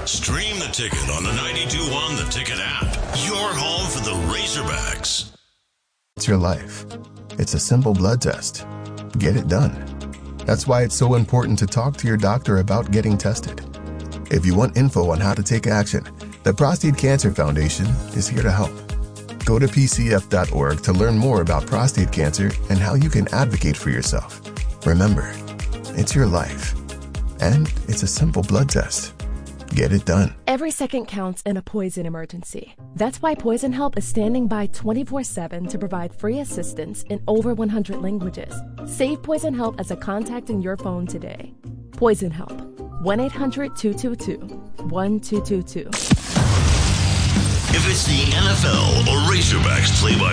Stream the Ticket on the 92.1 The Ticket app. Your home for the Razorbacks. It's your life. It's a simple blood test. Get it done. That's why it's so important to talk to your doctor about getting tested. If you want info on how to take action, the Prostate Cancer Foundation is here to help. Go to pcf.org to learn more about prostate cancer and how you can advocate for yourself. Remember, it's your life. And it's a simple blood test. Get it done. Every second counts in a poison emergency. That's why Poison Help is standing by 24/7 to provide free assistance in over 100 languages. Save Poison Help as a contact in your phone today. Poison Help. 1-800-222-1222. If it's the NFL or Razorbacks play-by